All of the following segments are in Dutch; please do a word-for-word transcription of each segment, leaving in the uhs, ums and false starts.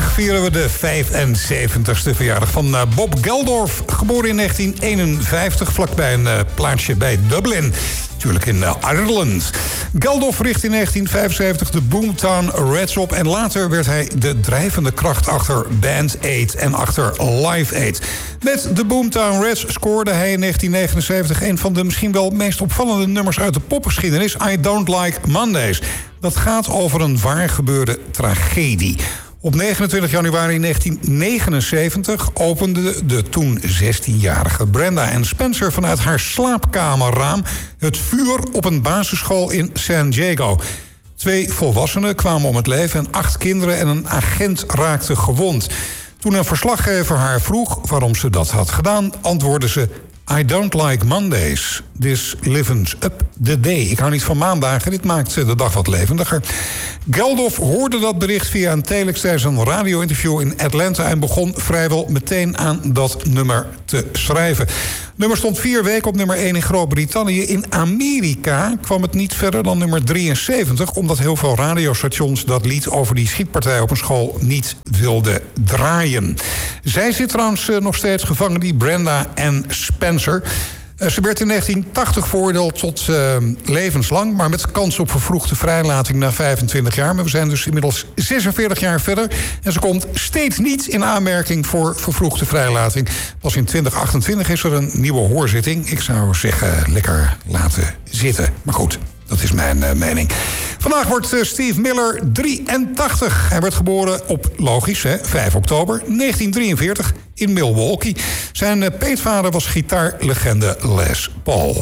Vandaag vieren we de vijfenzeventigste verjaardag van Bob Geldof. Geboren in negentien eenenvijftig, vlakbij een uh, plaatsje bij Dublin. Natuurlijk in uh, Ireland. Geldof richt in negentien vijfenzeventig de Boomtown Rats op. En later werd hij de drijvende kracht achter Band aid en achter Live Aid. Met de Boomtown Rats scoorde hij in negentien negenenzeventig... een van de misschien wel meest opvallende nummers uit de popgeschiedenis, I Don't Like Mondays. Dat gaat over een waar gebeurde tragedie. Op negenentwintig januari negentien negenenzeventig opende de toen zestienjarige Brenda Ann Spencer vanuit haar slaapkamerraam het vuur op een basisschool in San Diego. Twee volwassenen kwamen om het leven en acht kinderen en een agent raakten gewond. Toen een verslaggever haar vroeg waarom ze dat had gedaan, antwoordde ze: I don't like Mondays. This livens up the day. Ik hou niet van maandagen, dit maakt de dag wat levendiger. Geldof hoorde dat bericht via een telex tijdens een radio-interview in Atlanta en begon vrijwel meteen aan dat nummer te schrijven. Het nummer stond vier weken op nummer één in Groot-Brittannië. In Amerika kwam het niet verder dan nummer drieënzeventig... omdat heel veel radiostations dat lied over die schietpartij op een school niet wilden draaien. Zij zit trouwens nog steeds gevangen, die Brenda Ann Spencer. Ze werd in negentien tachtig veroordeeld tot uh, levenslang, maar met kans op vervroegde vrijlating na vijfentwintig jaar. Maar we zijn dus inmiddels zesenveertig jaar verder en ze komt steeds niet in aanmerking voor vervroegde vrijlating. Pas in twintig achtentwintig is er een nieuwe hoorzitting. Ik zou zeggen, lekker laten zitten. Maar goed, dat is mijn uh, mening. Vandaag wordt uh, Steve Miller drieëntachtig. Hij werd geboren op, logisch, hè, vijf oktober negentien drieënveertig in Milwaukee. Zijn uh, peetvader was gitaarlegende Les Paul.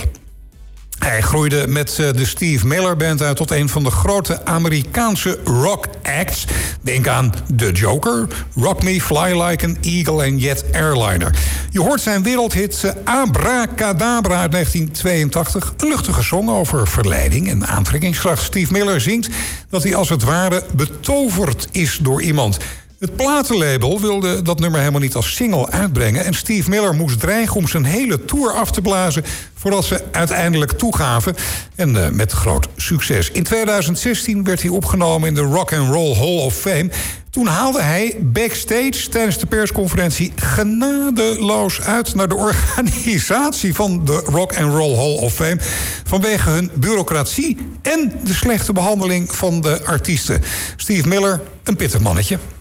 Hij groeide met uh, de Steve Miller Band uit tot een van de grote Amerikaanse rock acts. Denk aan The Joker, Rock Me, Fly Like an Eagle en Jet Airliner. Je hoort zijn wereldhit uh, Abracadabra uit negentien tweeëntachtig. Een luchtige song over verleiding en aantrekkingskracht. Steve Miller zingt dat hij als het ware betoverd is door iemand. Het platenlabel wilde dat nummer helemaal niet als single uitbrengen en Steve Miller moest dreigen om zijn hele tour af te blazen voordat ze uiteindelijk toegaven. En uh, met groot succes. In tweeduizend zestien werd hij opgenomen in de Rock and Roll Hall of Fame. Toen haalde hij backstage tijdens de persconferentie genadeloos uit naar de organisatie van de Rock and Roll Hall of Fame vanwege hun bureaucratie en de slechte behandeling van de artiesten. Steve Miller, een pittig mannetje.